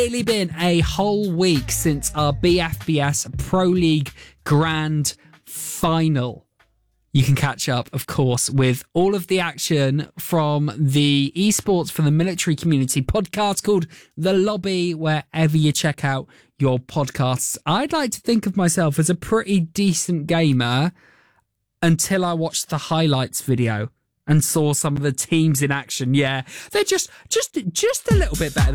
It's been a whole week since our BFBS Pro League Grand Final. You can catch up, of course, with all of the action from the Esports for the Military Community podcast called The Lobby, wherever you check out your podcasts. I'd like to think of myself as a pretty decent gamer until I watched the highlights video and saw some of the teams in action. Yeah, they're just a little bit better